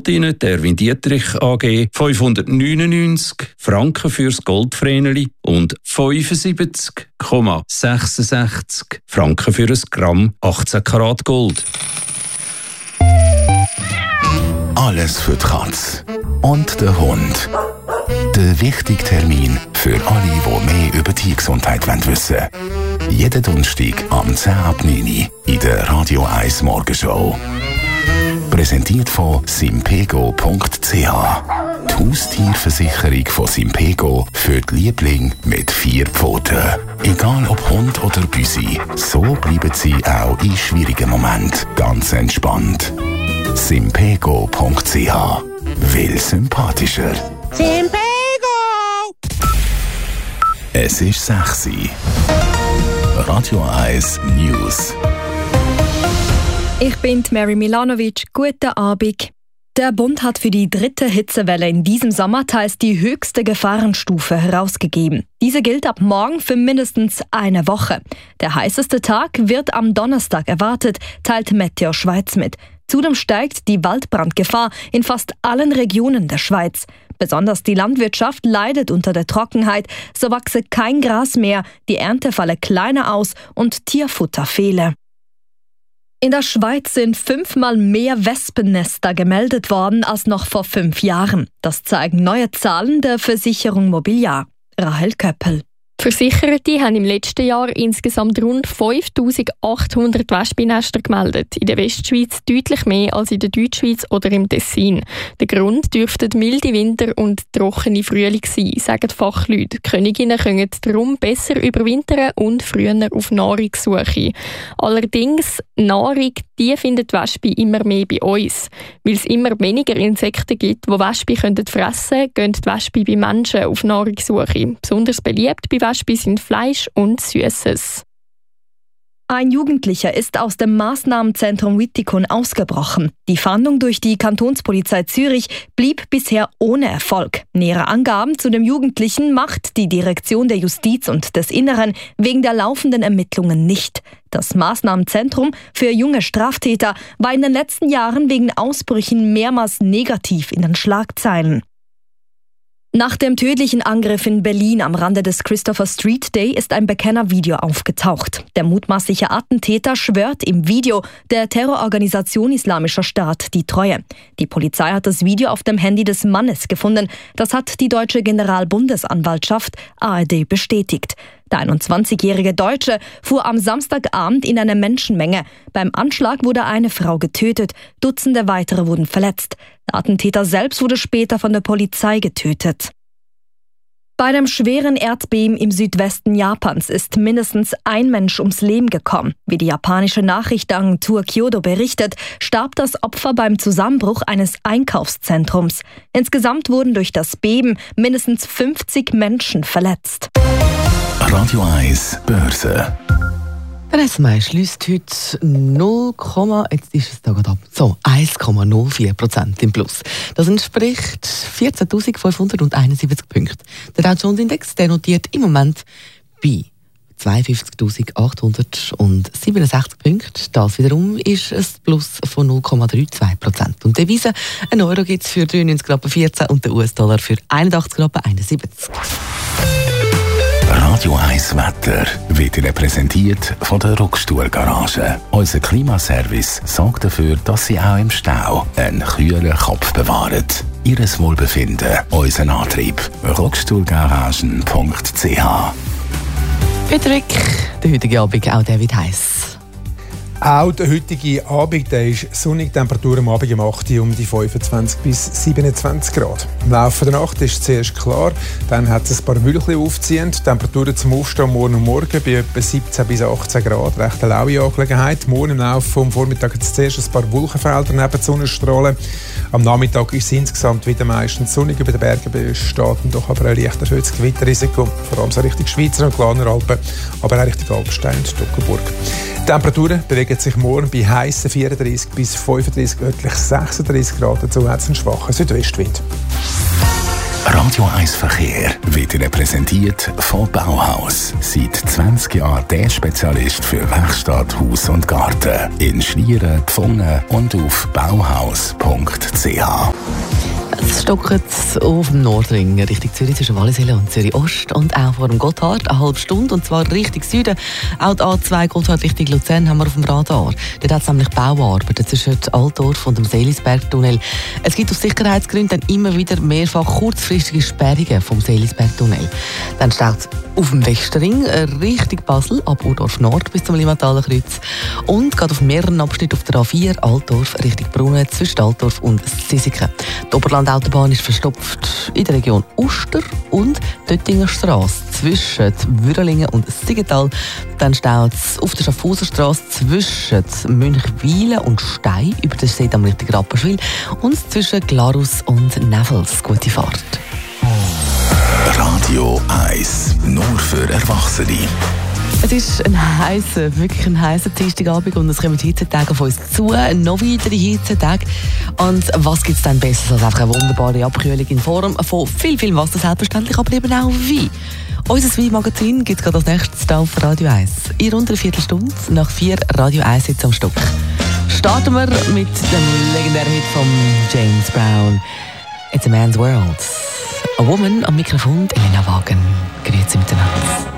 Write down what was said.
Ihnen die Erwin Dietrich AG 599 Franken fürs Goldvreneli und 75,66 Franken für ein Gramm 18 Karat Gold. Alles für die Katze und den Hund. Der wichtige Termin für alle, die mehr über Tiergesundheit wissen wollen. Jeden Donnerstag am 10 ab 9 Uhr in der Radio 1 Morgenshow. Präsentiert von simpego.ch. Die Haustierversicherung von Simpego für die Lieblinge mit 4 Pfoten. Egal ob Hund oder Büsi, so bleiben sie auch in schwierigen Momenten ganz entspannt. Simpego.ch. Will sympathischer. Simpego! Es ist 6 Uhr. Radio 1 News. Ich bin Mary Milanovic. Guten Abend. Der Bund hat für die 3. Hitzewelle in diesem Sommer teils die höchste Gefahrenstufe herausgegeben. Diese gilt ab morgen für mindestens eine Woche. Der heißeste Tag wird am Donnerstag erwartet, teilt Meteo Schweiz mit. Zudem steigt die Waldbrandgefahr in fast allen Regionen der Schweiz. Besonders die Landwirtschaft leidet unter der Trockenheit, so wachse kein Gras mehr, die Ernte falle kleiner aus und Tierfutter fehle. In der Schweiz sind 5-mal mehr Wespennester gemeldet worden als noch vor 5 Jahren. Das zeigen neue Zahlen der Versicherung Mobiliar. Rahel Köppel. Die Versicherte haben im letzten Jahr insgesamt rund 5800 Wespennester gemeldet. In der Westschweiz deutlich mehr als in der Deutschschweiz oder im Tessin. Der Grund dürften milde Winter und trockene Frühling sein, sagen Fachleute. Die Königinnen können darum besser überwintern und früher auf Nahrungssuche. Allerdings, Nahrung, die findet die Wespe immer mehr bei uns. Weil es immer weniger Insekten gibt, die Wespe fressen können, gehen die Wespe bei Menschen auf Nahrungssuche. Besonders beliebt bei Wespe sind Fleisch und Süßes. Ein Jugendlicher ist aus dem Massnahmenzentrum Wittikon ausgebrochen. Die Fahndung durch die Kantonspolizei Zürich blieb bisher ohne Erfolg. Nähere Angaben zu dem Jugendlichen macht die Direktion der Justiz und des Inneren wegen der laufenden Ermittlungen nicht. Das Massnahmenzentrum für junge Straftäter war in den letzten Jahren wegen Ausbrüchen mehrmals negativ in den Schlagzeilen. Nach dem tödlichen Angriff in Berlin am Rande des Christopher Street Day ist ein Bekennervideo aufgetaucht. Der mutmaßliche Attentäter schwört im Video der Terrororganisation Islamischer Staat die Treue. Die Polizei hat das Video auf dem Handy des Mannes gefunden. Das hat die deutsche Generalbundesanwaltschaft ARD bestätigt. Der 21-jährige Deutsche fuhr am Samstagabend in eine Menschenmenge. Beim Anschlag wurde eine Frau getötet, Dutzende weitere wurden verletzt. Der Attentäter selbst wurde später von der Polizei getötet. Bei einem schweren Erdbeben im Südwesten Japans ist mindestens ein Mensch ums Leben gekommen. Wie die japanische Nachrichtenagentur Kyodo berichtet, starb das Opfer beim Zusammenbruch eines Einkaufszentrums. Insgesamt wurden durch das Beben mindestens 50 Menschen verletzt. Radio 1 Börse. Der SMA schliesst heute 1,04% im Plus. Das entspricht 14.571 Punkten. Der Dow Jones Index der notiert im Moment bei 52.867 Punkten. Das wiederum ist ein Plus von 0,32%. Und Devisen, ein Euro gibt es für 93,14 und der US-Dollar für 81,71. Radio 1 Wetter wird Ihnen präsentiert von der Rockstuhl-Garage. Unser Klimaservice sorgt dafür, dass Sie auch im Stau einen kühlen Kopf bewahren. Ihres Wohlbefinden, unser Antrieb. Rockstuhlgaragen.ch. Patrick, der heutige Abend auch David Heiss. Auch der heutige Abend der ist sonnig, Temperatur am Abend um 8 Uhr um die 25 bis 27 Grad. Im Laufe der Nacht ist es zuerst klar, dann hat es ein paar Wölkchen aufziehend. Temperaturen zum Aufstehen morgen und morgen bei etwa 17 bis 18 Grad. Recht eine laue Angelegenheit. Morgen im Laufe des Vormittags hat es zuerst ein paar Wolkenfelder neben die Sonnenstrahlen. Am Nachmittag ist es insgesamt wieder meistens sonnig. Über den Bergen besteht doch aber ein leicht erhöhtes Gewitterrisiko, vor allem so Richtung Schweizer und Glarner Alpen, aber auch Richtung Alpstein und Stockenburg. Die Temperaturen bewegen sich morgen bei heissen 34 bis 35, örtlich 36 Grad. Dazu hat es einen schwachen Südwestwind. Radio 1 Verkehr wird Ihnen präsentiert von Bauhaus. Seit 20 Jahren der Spezialist für Werkstatt, Haus und Garten. In Schlieren, Pfungen und auf bauhaus.ch. Es stockt auf dem Nordring Richtung Zürich zwischen Wallisellen und Zürich Ost und auch vor dem Gotthard eine halbe Stunde, und zwar Richtung Süden. Auch die A2 Gotthard Richtung Luzern haben wir auf dem Radar. Dort hat es nämlich Bauarbeiten zwischen Altdorf und dem Seelisbergtunnel. Es gibt aus Sicherheitsgründen dann immer wieder mehrfach kurzfristige Sperrungen vom Seelisbergtunnel. Dann steht es auf dem Westring Richtung Basel, ab Urdorf Nord bis zum Limataler Kreuz. Und geht auf mehreren Abschnitten auf der A4 Altdorf Richtung Brunnen zwischen Altdorf und Sisiken. Die Oberlandautobahn ist verstopft in der Region Uster und Döttinger Strasse zwischen Würrelingen und Siggetal. Dann staut es auf der Schaffhauserstrasse zwischen Münchwilen und Stein über den See am Richtung Rapperswil und zwischen Glarus und Nevels. Gute Fahrt. Radio 1, nur für Erwachsene. Es ist wirklich ein heißer Dienstagabend und es kommen Hitzetage auf uns zu, noch weitere Hitzetage. Und was gibt es dann besser als einfach eine wunderbare Abkühlung in Form von viel, viel Wasser, selbstverständlich, aber eben auch Wein. Unser Weinmagazin gibt es gerade als nächstes auf Radio 1. In rund einer Viertelstunde nach 4 Radio 1 Hits am Stück. Starten wir mit dem legendären Hit von James Brown, It's a Man's World. A Woman am Mikrofon, Elena Wagen. Grüezi miteinander.